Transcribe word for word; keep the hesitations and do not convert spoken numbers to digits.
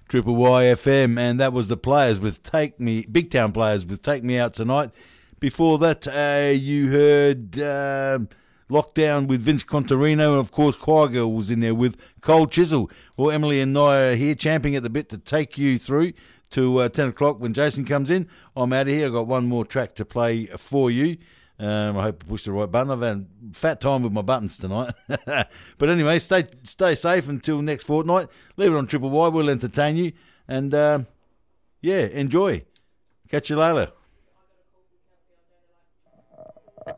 Triple Y F M, and that was the Players with Take Me, Big Town Players with Take Me Out Tonight. Before that, uh, you heard uh, Lockdown with Vince Contarino, and of course Choir Girl was in there with Cold Chisel. Well, Emily and I are here champing at the bit to take you through to uh, ten o'clock when Jason comes in. I'm out of here. I've got one more track to play for you. Um, I hope I pushed the right button. I've had a fat time with my buttons tonight. But anyway, stay stay safe until next fortnight. Leave it on Triple Y. We'll entertain you. And, um, yeah, enjoy. Catch you later.